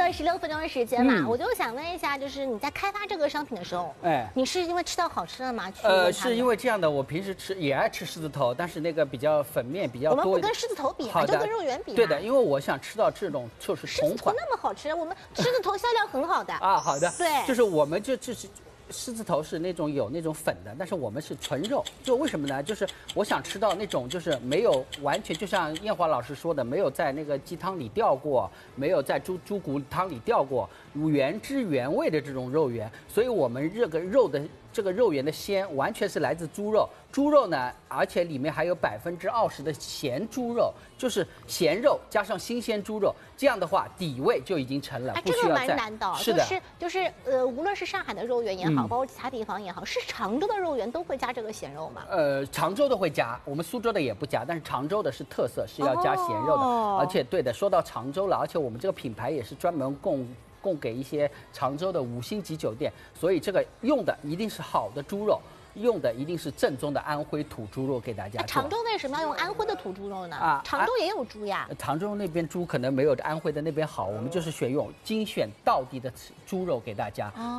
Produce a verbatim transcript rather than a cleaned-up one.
了十六分钟的时间嘛， 嗯、 我就想问一下，就是你在开发这个商品的时候， 哎， 你是因为吃到好吃的吗？ 呃，是因为这样的，我平时吃也爱吃狮子头，但是那个比较粉面比较多。 我们不跟狮子头比嘛，就跟肉圆比。 对的，因为我想吃到这种就是同款。狮子头那么好吃，我们狮子头销量很好的。 啊，好的。 对， 就是我们就就是。狮子头是那种有那种粉的，但是我们是纯肉，就为什么呢？就是我想吃到那种就是没有完全，就像燕华老师说的，没有在那个鸡汤里掉过，没有在猪猪骨汤里掉过，原汁原味的这种肉圆。所以我们这个肉的这个肉圆的鲜完全是来自猪肉，猪肉呢，而且里面还有百分之二十的咸猪肉，就是咸肉加上新鲜猪肉，这样的话底味就已经成了， 哎， 不需要再。 这个蛮难的， 是的， 就是就是呃，无论是上海的肉圆也好。嗯包括其他地方也好，是常州的肉圆都会加这个咸肉吗？ 呃，常州的会加，我们苏州的也不加，但是常州的是特色，是要加咸肉的。哦、而且对的，说到常州了，而且我们这个品牌也是专门供供给一些常州的五星级酒店，所以这个用的一定是好的猪肉。用的一定是正宗的安徽土猪肉给大家。 常州为什么要用安徽的土猪肉呢？啊，常州也有猪呀。 常州那边猪可能没有安徽的那边好，我们就是选用精选道地的猪肉给大家。哦